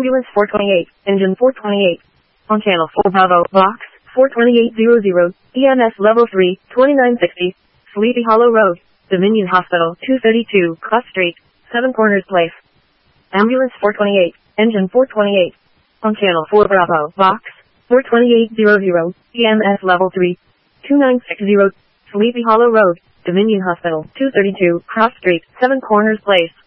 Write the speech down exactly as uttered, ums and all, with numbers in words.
Ambulance four twenty-eight, Engine four twenty-eight. On Channel four Bravo, Box four twenty-eight hundred, E M S Level three, twenty-nine sixty, Sleepy Hollow Road, Dominion Hospital, two thirty-two, Cross Street, Seven Corners Place. Ambulance four twenty-eight, Engine four twenty-eight. On Channel four Bravo, Box four twenty-eight hundred, E M S Level three, twenty-nine sixty, Sleepy Hollow Road, Dominion Hospital, two thirty-two, Cross Street, Seven Corners Place.